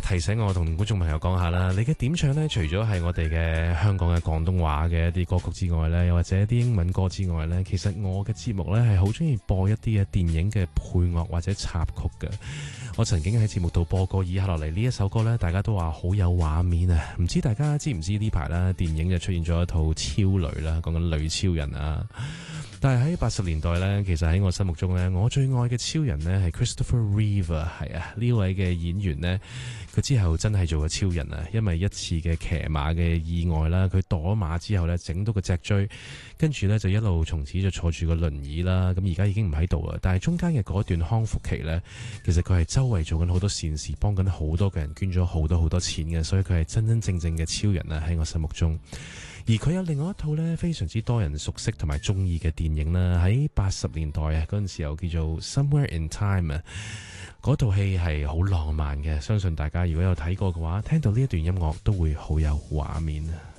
提醒我同觀眾朋友講下啦，你嘅點唱呢，除咗係我哋嘅香港嘅廣東話嘅一啲歌曲之外呢，又或者一啲英文歌之外呢，其實我嘅節目呢係好中意播一啲嘅電影嘅配樂或者插曲嘅。我曾經喺節目度播過以下落嚟呢一首歌呢，大家都話好有畫面啊！唔知大家知唔知呢排啦，電影就出現咗一套超雷啦，講緊女超人啊。但係喺80年代呢，其實喺我心目中呢，我最愛嘅超人呢係 Christopher Reeve， 係啊，呢位嘅演員呢，佢之後真係做咗超人啊！因為一次嘅騎馬嘅意外啦，佢墮馬之後呢，整到個脊椎，跟住呢就一路從此就坐住個輪椅啦。咁而家已經唔喺度啦，但係中間嘅嗰段康復期呢，其實佢係周圍做緊好多善事，幫緊好多嘅人，捐咗好多錢嘅，所以佢係真真正正嘅超人啊！喺我心目中。而佢有另外一套呢，非常之多人熟悉同埋中意嘅電影啦，喺80年代啊嗰陣時候叫做 Somewhere in Time 啊，嗰套戲係好浪漫嘅，相信大家如果有睇過嘅話，聽到呢一段音樂都會好有畫面啊。